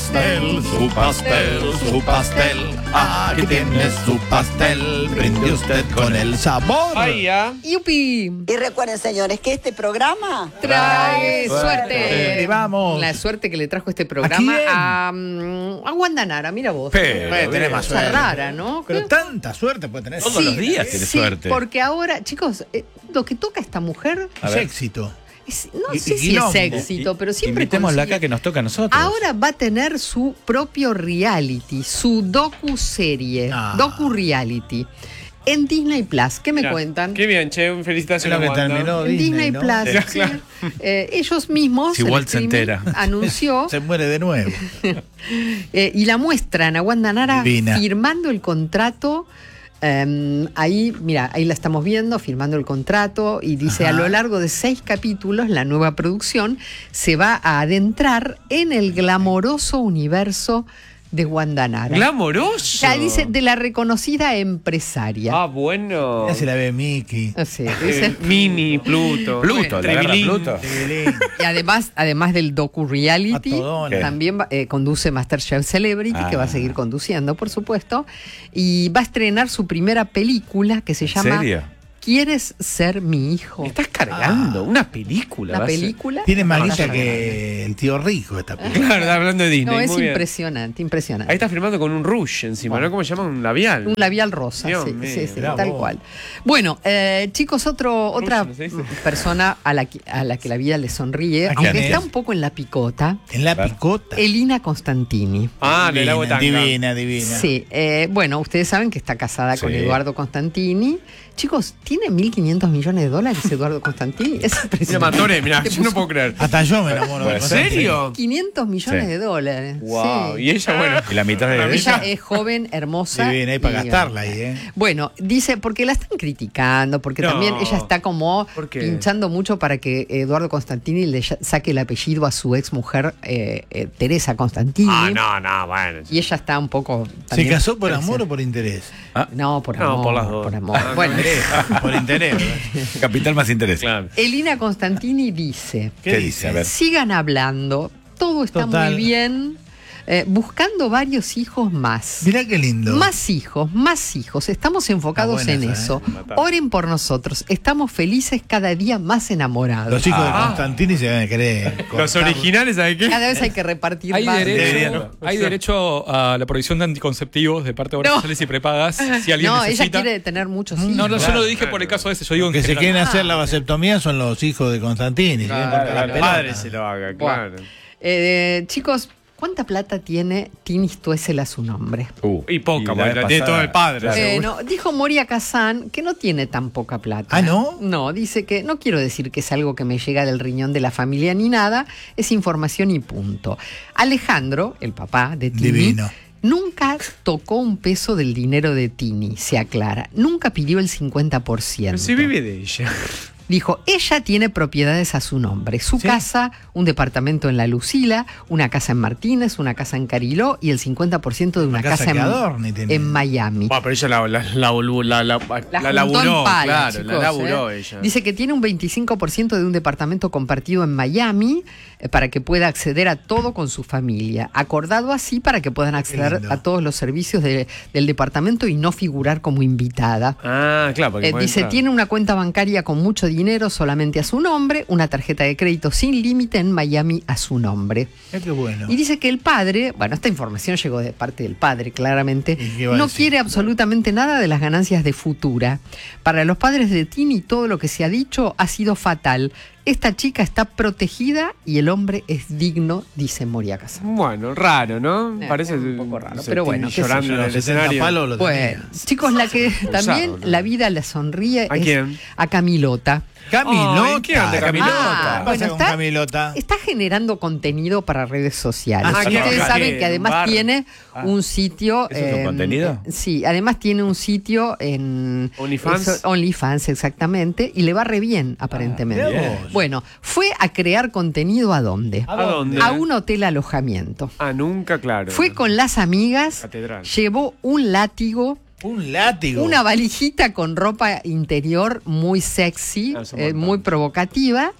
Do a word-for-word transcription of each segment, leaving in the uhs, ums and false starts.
pastel, su pastel, su pastel. Aquí tiene su pastel, brinde usted con el sabor. Ay, ya. ¡Yupi! Y recuerden, señores, que este programa Trae suerte. suerte. Y vamos. La suerte que le trajo este programa ¿A a, mm, a Wanda Nara, mira vos. Pero, Puede tener más cosa suerte. rara, ¿no? Pero ¿Qué? tanta suerte puede tener. Todos los días tiene Sí, suerte. porque ahora, chicos, eh, lo que toca a esta mujer, A Es ver. éxito. es- no Y- sé y si quilombo. es éxito, pero siempre Invitémosla consigue- acá que nos toca a nosotros. Ahora va a tener su propio reality, su docu-serie, Ah. docu-reality, en Disney Plus. ¿Qué me Mirá, cuentan? Qué bien, che, Es felicitaciones. lo que Wanda. terminó En Disney, Disney, ¿no? Plus, Sí, sí. claro. Eh, ellos mismos, Si el Walt se streaming, entera. anunció Se muere de nuevo. eh, y la muestran a Wanda Nara Divina. firmando el contrato. eh, ahí, mira, ahí la estamos viendo, firmando el contrato, y dice: Ajá. a lo largo de seis capítulos, la nueva producción se va a adentrar en el glamoroso universo de Wanda Nara. Glamoroso. Ya dice, de la reconocida empresaria. Ah, bueno. Ya se la ve Mickey. Así, Eh, dice. Mini, Pluto. Pluto, la agarra Trevilín. Pluto. Chiquilín. Y además, además del A docu-reality, todona. también va- eh, conduce MasterChef Celebrity, Ah. que va a seguir conduciendo, por supuesto. Y va a estrenar su primera película, que se ¿En llama serio? ¿Quieres ser mi hijo? Me estás cargando. Ah. Una película. La va a ser. película. Tiene más No, guita no, que el tío rico esta película. Claro, está hablando de Disney. No, es muy bien. impresionante, impresionante. Ahí está firmando con un rouge encima, ¿no? ¿Cómo se llama? Un labial. Un labial rosa, Dios sí, mío, sí, sí, mirá tal vos. cual. Bueno, eh, chicos, otro, otra ¿no se dice? persona a la, que, a la que la vida le sonríe, ¿A aunque quién está es? un poco en la picota, En la Ver. picota. Elina Constantini. Ah, del agua divina, tanga. divina, divina. Sí, eh, bueno, ustedes saben que está casada con Sí. Eduardo Constantini. Chicos, ¿tiene mil quinientos millones de dólares Eduardo Constantini? Es Mira, impresionante. Matore, mira, Te yo no puso puedo creer. Hasta yo me enamoro de ¿En Constantino. serio? quinientos millones Sí. de dólares. Wow. Sí. Y ella, bueno. Y la mitad de La Ella mitad. es joven, hermosa. Divina, hay para y- gastarla ahí, ¿eh? Bueno, dice, porque la están criticando, porque No. también ella está como ¿Por qué? pinchando mucho para que Eduardo Constantini le ya- saque el apellido a su ex mujer, eh, eh, Teresa Constantini. Ah, no, no, bueno. Y ella está un poco... ¿Se también casó por presión- amor o por interés? No, por No, amor. por las dos. amor. Ah, Bueno, Por interés, ¿verdad? Capital más interés. Claro. Elina Constantini dice... ¿Qué ¿Qué dice? dice? A ver. Sigan hablando, todo está Total. muy bien, eh, buscando varios hijos más. Mirá qué lindo. Más hijos, más hijos. Estamos enfocados Está en buena esa, eso. ¿eh? Matar. Oren por nosotros. Estamos felices cada día más enamorados. Los hijos de Ah. Constantini se van a querer. Los cortar. originales, ¿sabes qué? Cada vez hay que repartir Hay más. derecho, Deberían. hay derecho a la provisión de anticonceptivos de parte de obras No. sociales y prepagas si alguien No, ella necesita. quiere tener muchos hijos. No, no, yo Claro. lo dije por el caso ese, yo digo en Que se general. quieren hacer la vasectomía son los hijos de Constantini. Claro, ¿sí? Cortar la el pelota. padre se lo haga, claro. Eh, chicos, ¿cuánta plata tiene Tini Stoessel a su nombre? Uh, Y poca, la porque vez la tiene todo el padre. claro. Eh, no, dijo Moria Kazan que no tiene tan poca plata. ¿Ah, no? No, dice que no quiero decir que es algo que me llega del riñón de la familia ni nada, es información y punto. Alejandro, el papá de Tini, Divino. nunca tocó un peso del dinero de Tini, se aclara. Nunca pidió el cincuenta por ciento. Pero si vive de ella. Dijo, ella tiene propiedades a su nombre. Su ¿Sí? casa, un departamento en La Lucila, una casa en Martínez, una casa en Cariló y el cincuenta por ciento de una, Una casa casa, que en, adorne tiene. en Miami. Bueno, pero ella la, la, la, volú- la, la, La, la juntó laburó, en pala, claro, chicos, la laburó ¿eh? ella. Dice que tiene un veinticinco por ciento de un departamento compartido en Miami eh, para que pueda acceder a todo con su familia. Acordado así para que puedan acceder lindo. a todos los servicios de- del departamento y no figurar como invitada. Ah, claro, porque Eh, puede dice, entrar. tiene una cuenta bancaria con mucho dinero solamente a su nombre, una tarjeta de crédito sin límite en Miami a su nombre. Mirá qué bueno. Y dice que el padre, bueno, esta información llegó de parte del padre, claramente, ¿Y qué va a no decir? quiere absolutamente nada de las ganancias de Futura. Para los padres de Tini, todo lo que se ha dicho ha sido fatal. Esta chica está protegida y el hombre es digno, dice Moria Kazan. Bueno, raro, ¿no? Eh, Parece un poco raro, no sé, pero Tini bueno, qué sé llorando Yo en los el sesenta escenario. palos lo Bueno, tenía. chicos, la que también Usado, ¿no? la vida le sonríe ¿A es quién? a Camilota. Camilota. Ay, ¿qué onda, Camilota? Ah, ¿Qué pasa bueno, con está- Camilota? Está generando contenido para redes sociales. Ah, Ustedes ¿qué? saben ¿Qué? que además ¿Un bar? tiene Ah. un sitio. ¿Eso es un contenido? eh, Sí, además tiene un sitio en. OnlyFans. eso, OnlyFans, exactamente. Y le va re bien, aparentemente. mirá vos. Bueno, fue a crear contenido ¿a dónde? ¿A dónde? A un hotel alojamiento. Ah, nunca, claro. Fue con las amigas, Catedral. llevó un látigo. Un látigo. Una valijita con ropa interior muy sexy, Ah, son eh, montones. muy provocativa.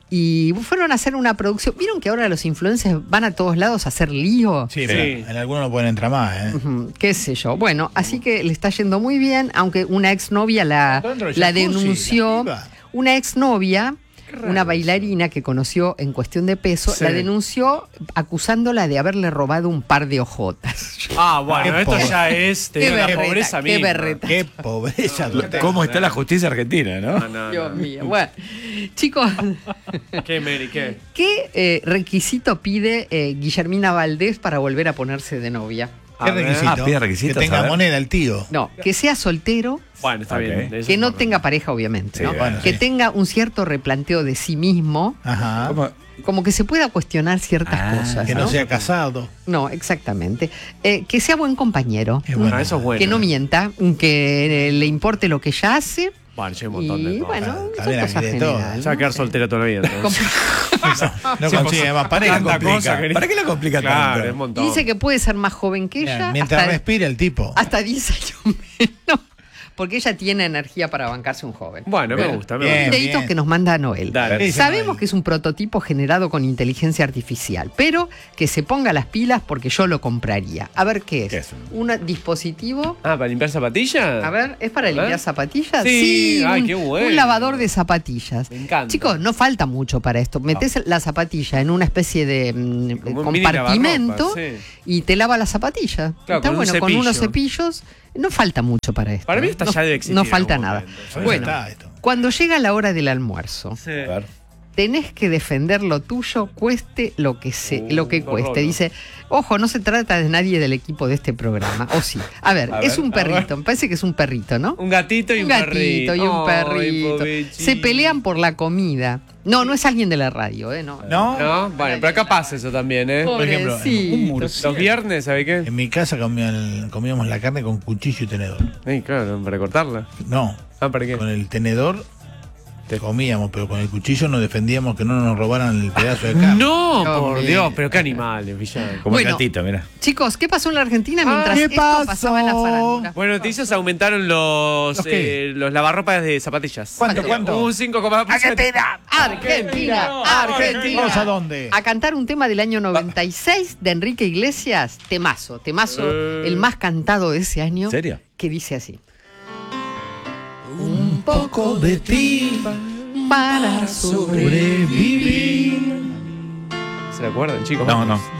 Y fueron a hacer una producción. ¿Vieron que ahora los influencers van a todos lados a hacer lío? Sí, pero Sí. en algunos no pueden entrar más, ¿eh? Ujú, qué sé yo. Bueno, así que le está yendo muy bien, aunque una exnovia la, Dentro del la jacuzzi, denunció. la piba. Una exnovia, una bailarina que conoció en Cuestión de Peso, Sí. la denunció acusándola de haberle robado un par de ojotas. Ah, bueno, Qué esto pobre. ya es te Qué digo, la berreta, pobreza qué misma. berreta. Qué pobreza. No, ¿Cómo está la justicia argentina, no? No, no, Dios no. mío. Bueno, chicos, ¿Qué, Mary? ¿Qué? ¿qué eh, requisito pide eh, Guillermina Valdés para volver a ponerse de novia? ¿Qué A ver. requisito? Ah, pide requisitos, Que tenga a ver. moneda el tío. No, que sea soltero, Bueno, está Ok. bien. eso que es no importante. tenga pareja, obviamente, Sí, ¿no? bueno, que sí. tenga un cierto replanteo de sí mismo, Ajá. ¿Cómo? como que se pueda cuestionar ciertas Ah, cosas. Que no, ¿no? sea casado. No, exactamente. Eh, que sea buen compañero, Es bueno. Ah, eso es bueno. que no mienta, que eh, le importe lo que ella hace. Bueno, ya hay un montón de Y cosas. bueno, También son aquí cosas de todo. generales. Se va a quedar ¿no? soltera toda la vida. entonces. No consigue más pareja. Tanta complica. cosa que- ¿Para qué la complica Claro, es tanto? un montón. Dice que puede ser más joven que ella, Mira, Mientras hasta, respira el tipo. hasta diez años menos, porque ella tiene energía para bancarse un joven. Bueno, me Pero- gusta, me Bien. gusta. Videitos que nos manda Noel. Dale. ¿Qué dice Sabemos Noel? que es un prototipo generado con inteligencia artificial, pero que se ponga las pilas porque yo lo compraría. A ver qué es. ¿Qué es? Un dispositivo. Ah, ¿para limpiar zapatillas? A ver, ¿es para ¿Eh? limpiar zapatillas? Sí, ay, un, qué bueno. un lavador de zapatillas. Me encanta. Chicos, no falta mucho para esto. Metes la zapatilla en una especie de mm, Como un mini compartimento lavarropas, sí. y te lava la zapatilla. Claro, Está con un bueno, con unos cepillo. cepillos. No falta mucho para esto. Para mí ¿eh? esta no, ya debe existir no en falta algún nada. momento. Ya Bueno, está esto. cuando llega la hora del almuerzo, Sí. A ver. tenés que defender lo tuyo, cueste lo que se, Uh, lo que no, cueste. no. Dice, ojo, no se trata de nadie del equipo de este programa. O sí. A ver, A es ver, un a ver. perrito. Me parece que es un perrito, ¿no? Un gatito y un, Un gatito y un Ay, perrito. pobrecito. Se pelean por la comida. No, no es alguien de la radio, ¿eh? No. ¿No? No, bueno, pero acá pasa eso también, ¿eh? Por ejemplo, Pobrecito. un murciélago. Los viernes, ¿sabes qué? En mi casa comían- comíamos la carne con cuchillo y tenedor. Sí, claro, para cortarla. No, Ah, ¿para qué? con el tenedor te comíamos, pero con el cuchillo nos defendíamos que no nos robaran el pedazo de carne. No, Dios por mío. Dios, pero qué animales, villano. Como Bueno. el gatito, mira. Chicos, ¿qué pasó en la Argentina mientras ¿qué esto pasó? pasaba en la farándula? Bueno, noticias aumentaron los, ¿Los qué? eh, los lavarropas de zapatillas. ¿Cuánto, cuánto? Un cinco coma dos por ciento. Argentina, Argentina. ¿Vamos a dónde? A cantar un tema del año noventa y seis de Enrique Iglesias, temazo, temazo, Eh. el más cantado de ese año. ¿En serio? Que dice así. Un poco de ti Para sobrevivir. ¿Se lo acuerdan, chicos? No, no.